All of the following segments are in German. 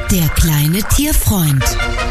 Der kleine Tierfreund.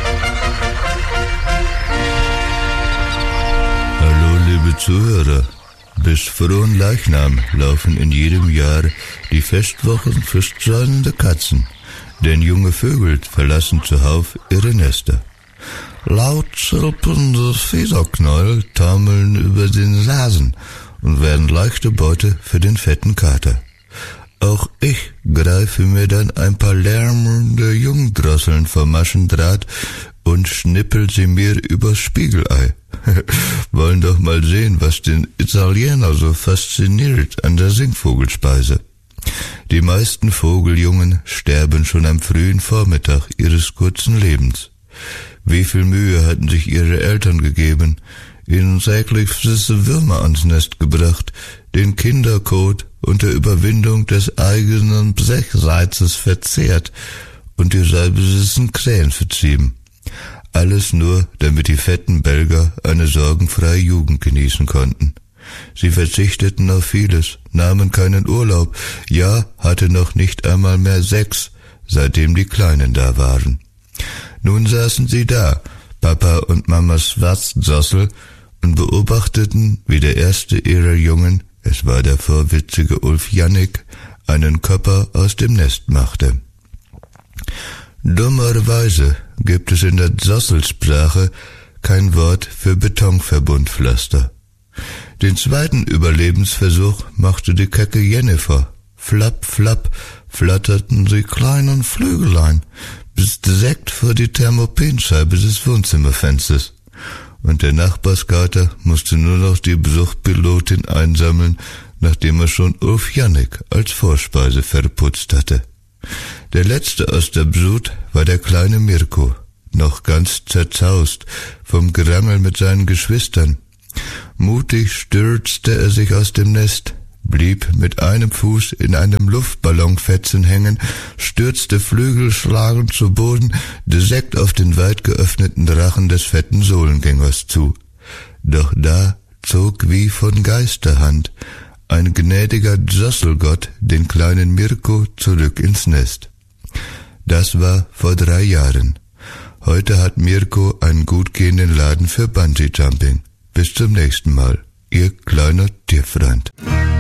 Hallo liebe Zuhörer, bis Fronleichnam laufen in jedem Jahr die Festwochen für streunende Katzen, denn junge Vögel verlassen zuhauf ihre Nester. Laut zirpende Federknäuel taumeln über den Rasen und werden leichte Beute für den fetten Kater. Auch ich greife mir dann ein paar lärmende Jungdrosseln vom Maschendraht und schnippel sie mir übers Spiegelei. Wollen doch mal sehen, was den Italiener so fasziniert an der Singvogelspeise. Die meisten Vogeljungen sterben schon am frühen Vormittag ihres kurzen Lebens. Wie viel Mühe hatten sich ihre Eltern gegeben, ihnen täglich süße Würmer ans Nest gebracht, den Kinderkot unter Überwindung des eigenen Brechreizes verzehrt und die salbesüßen Krähen vertrieben. Alles nur, damit die fetten Belger eine sorgenfreie Jugend genießen konnten. Sie verzichteten auf vieles, nahmen keinen Urlaub, ja, hatte noch nicht einmal mehr Sex, seitdem die Kleinen da waren. Nun saßen sie da, Papa und Mama Schwarzdossel, und beobachteten, wie der erste ihrer Jungen, es war der vorwitzige Ulf Jannik, einen Körper aus dem Nest machte. Dummerweise gibt es in der Sosselsprache kein Wort für Betonverbundpflaster. Den zweiten Überlebensversuch machte die kecke Jennifer. Flapp, flapp, flatterten die kleinen Flügelein bis direkt vor die Thermopenscheibe des Wohnzimmerfensters. Und der Nachbarskater musste nur noch die Besuchpilotin einsammeln, nachdem er schon Ulf Jannik als Vorspeise verputzt hatte. Der letzte aus der Brut war der kleine Mirko, noch ganz zerzaust vom Gerangel mit seinen Geschwistern. Mutig stürzte er sich aus dem Nest, blieb mit einem Fuß in einem Luftballonfetzen hängen, stürzte flügelschlagend zu Boden, direkt auf den weit geöffneten Rachen des fetten Sohlengängers zu. Doch da zog wie von Geisterhand ein gnädiger Drosselgott den kleinen Mirko zurück ins Nest. Das war vor 3 Jahren. Heute hat Mirko einen gut gehenden Laden für Bungee-Jumping. Bis zum nächsten Mal, Ihr kleiner Tierfreund.